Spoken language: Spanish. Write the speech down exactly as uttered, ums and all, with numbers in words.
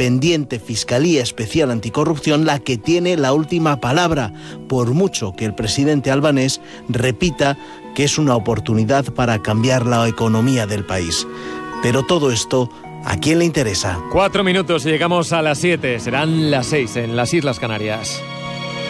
independiente Fiscalía Especial Anticorrupción la que tiene la última palabra, por mucho que el presidente albanés repita que es una oportunidad para cambiar la economía del país. Pero todo esto, ¿a quién le interesa? Cuatro minutos y llegamos a las siete. Serán las seis en las Islas Canarias.